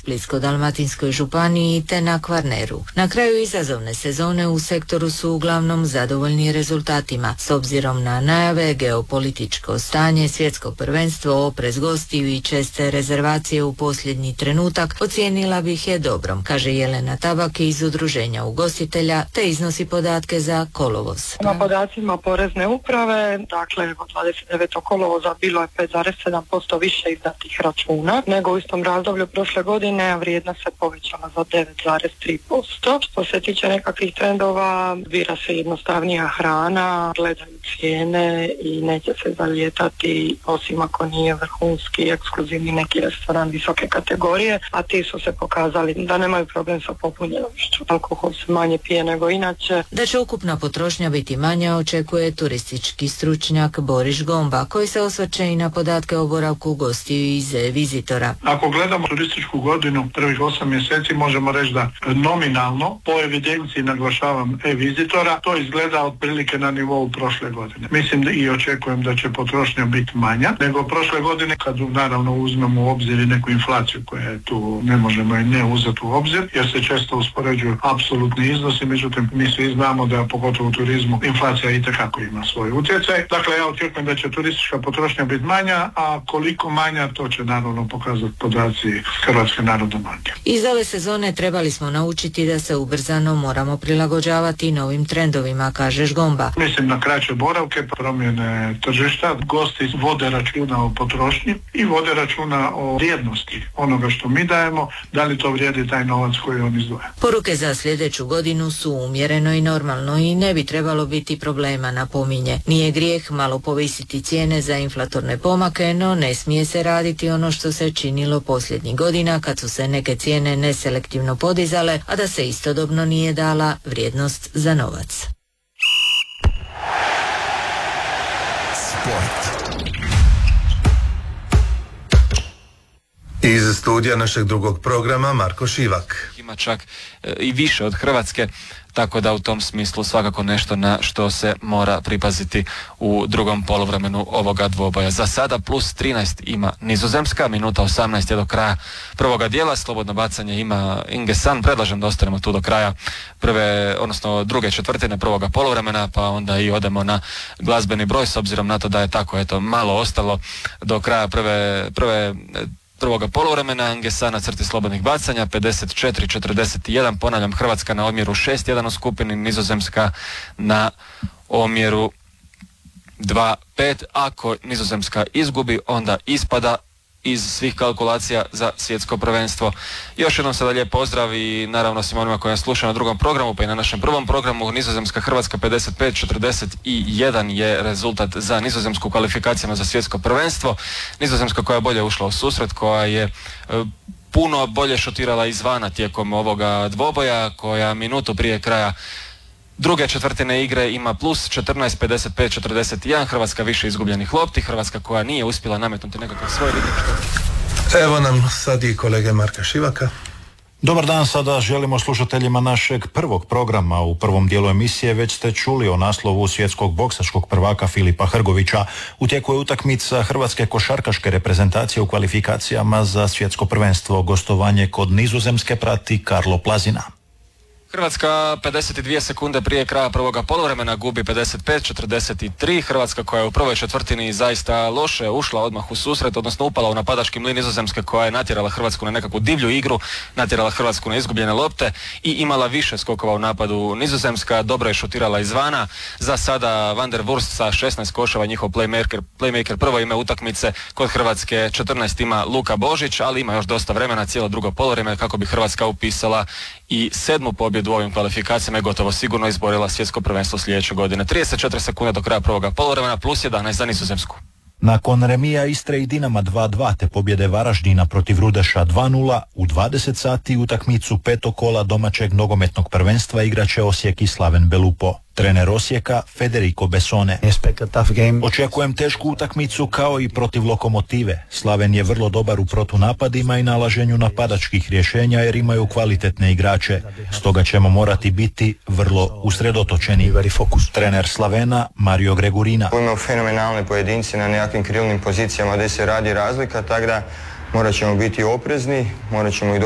Splitsko-dalmatinskoj županiji te na Kvarneru. Na kraju izazovne sezone u sektoru su uglavnom zadovoljni rezultatima. S obzirom na najave, geopolitičko stanje, svjetsko prvenstvo, oprez gostiju i česte rezervacije u posljednji trenutak, ocijenila bih je dobrom, kaže Jelena Tabak iz Udruženja ugostitelja, te iznosi podatke za kolovoz. Na podacima Porezne uprave, dakle od 29. kolovoza bilo je 5,7% više izdatih računa nego u istom razdoblju prošle godine, a vrijednost se povećala za 9,3%. Što se tiče nekakvih trendova, bira se jednostavnija hrana, gledaju cijene i neće se zalijetati osim ako nije vrhunski, ekskluzivni neki restoran visoke kategorije, a ti su se pokazali da nemaju problem sa popunjenošću. Alkohol se manje pije nego inače. Da će ukupna potrošnja biti manja očekuje turistički stručnjak Boris Gomba, koji se osvrće i na podatke o boravku gostiju iz e-vizitora. Ako gledamo turističku godinu, prvih 8 mjeseci, možemo reći da nominalno, po evidenciji naglašavam e-vizitora, to izgleda otprilike na nivou prošle godine. Mislim i očekujem da će potrošnja biti manja nego prošle godine, kad naravno uzmemo u obzir i neku inflaciju koja je tu, ne možemo je ne uzeti u obzir, jer se često uspoređuju apsolutni iznosi, međutim mi svi znamo da pogotovo u turizmu inflacija itekako ima svoj utjecaj. Dakle, ja očekujem da će turistička potrošnja biti manja, a koliko manja, to će naravno pokazati podaci Hrvatske narodne banke. Iz ove sezone trebali smo naučiti da se ubrzano moramo prilagođavati novim trendovima, kaže Žgomba. Mislim na kraće boravke, promjene tržišta, gosti vode računa o potrošnji i vode računa o vrijednosti onoga što mi dajemo, da li to vrijedi taj novac koji on izdvaja. Poruke za sljedeću godinu su umjereno i normalno i ne bi trebalo biti problema, napominje. Nije grijeh malo povisiti cijene za inflatorne pomake, no ne smije se raditi ono što se činilo posljednjih godina kad su se neke cijene neselektivno podizale, a da se istodobno nije dala vrijednost za novac. Iz studija našeg drugog programa Marko Šivak. Ima čak i više od Hrvatske, tako da u tom smislu svakako nešto na što se mora pripaziti u drugom poluvremenu ovoga dvoboja. Za sada plus 13 ima Nizozemska, minuta 18 je do kraja prvoga dijela, slobodno bacanje ima Inge San, predlažem da ostanemo tu do kraja druge četvrtine prvoga poluvremena, pa onda i odemo na glazbeni broj, s obzirom na to da je tako malo ostalo do kraja prvoga poluvremena. Angesa na crti slobodnih bacanja 54-41, ponavljam, Hrvatska na omjeru 6-1 u skupini, Nizozemska na omjeru 2-5. Ako Nizozemska izgubi, onda ispada iz svih kalkulacija za svjetsko prvenstvo. Još jednom sada lijep pozdrav i naravno svima onima koji nas slušaju na drugom programu, pa i na našem prvom programu. Nizozemska Hrvatska 55-41 je rezultat za Nizozemsku kvalifikacijama za svjetsko prvenstvo. Nizozemska koja je bolje ušla u susret, koja je puno bolje šutirala izvana tijekom ovoga dvoboja, koja minutu prije kraja druge četvrtine igre ima plus 14, 55, 41, Hrvatska više izgubljenih lopti, Hrvatska koja nije uspjela nametnuti nekakav svoj ritam. Evo nam sad i kolege Marka Šivaka. Dobar dan, sada želimo slušateljima našeg prvog programa. U prvom dijelu emisije već ste čuli o naslovu svjetskog boksačkog prvaka Filipa Hrgovića. U tijeku je utakmica hrvatske košarkaške reprezentacije u kvalifikacijama za svjetsko prvenstvo. Gostovanje kod Nizozemske prati Karlo Plazina. Hrvatska 52 sekunde prije kraja prvoga poluvremena gubi 55-43. Hrvatska koja je u prvoj četvrtini zaista loše ušla odmah u susret, odnosno upala u napadački mlin Nizozemske koja je natjerala Hrvatsku na nekakvu divlju igru, natjerala Hrvatsku na izgubljene lopte i imala više skokova u napadu. Nizozemska dobro je šutirala izvana. Za sada Van der Wurst sa 16 koševa, njihov playmaker prvo ime utakmice. Kod Hrvatske 14 ima Luka Božić, ali ima još dosta vremena, cijelo drugo poluvreme kako bi Hrvatska upisala i 7. pobjedu u ovim kvalifikacijama i gotovo sigurno izborila svjetsko prvenstvo sljedeće godine. 34 sekunde do kraja prvoga poluvremena, plus 11 za Nizozemsku. Nakon remija Istre i Dinama 2-2 te pobjede Varaždina protiv Rudeša 2-0, u 20 sati utakmicu petog kola domaćeg nogometnog prvenstva igraće Osijek i Slaven Belupo. Trener Osijeka Federico Bessone. Očekujem tešku utakmicu kao i protiv Lokomotive. Slaven je vrlo dobar u protunapadima i nalaženju napadačkih rješenja jer imaju kvalitetne igrače. Stoga ćemo morati biti vrlo usredotočeni. Trener Slavena Mario Gregurina. Imamo fenomenalne pojedinci na nekakvim krilnim pozicijama gdje se radi razlika, tako da morat ćemo biti oprezni, morat ćemo i